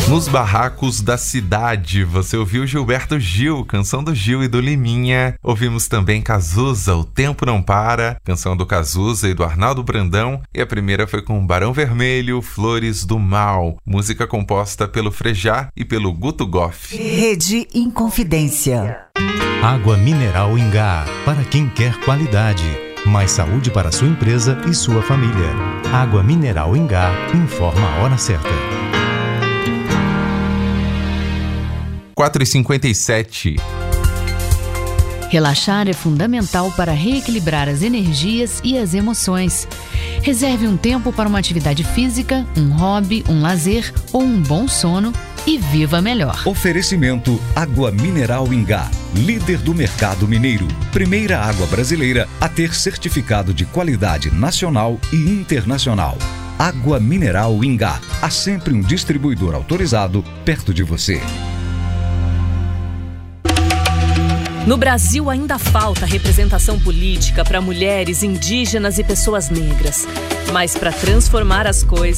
Nos barracos da cidade, você ouviu Gilberto Gil, canção do Gil e do Liminha. Ouvimos também Cazuza, O Tempo Não Para, canção do Cazuza e do Arnaldo Brandão. E a primeira foi com Barão Vermelho, Flores do Mal, música composta pelo Frejá e pelo Guto Goff. Rede Inconfidência. Água mineral Ingá, para quem quer qualidade. Mais saúde para sua empresa e sua família. Água mineral Ingá, informa a hora certa. 4h57. Relaxar é fundamental para reequilibrar as energias e as emoções. Reserve um tempo para uma atividade física, um hobby, um lazer ou um bom sono e viva melhor. Oferecimento Água Mineral Ingá, líder do mercado mineiro. Primeira água brasileira a ter certificado de qualidade nacional e internacional. Água Mineral Ingá, há sempre um distribuidor autorizado perto de você. No Brasil ainda falta representação política para mulheres, indígenas e pessoas negras. Mas para transformar as coisas,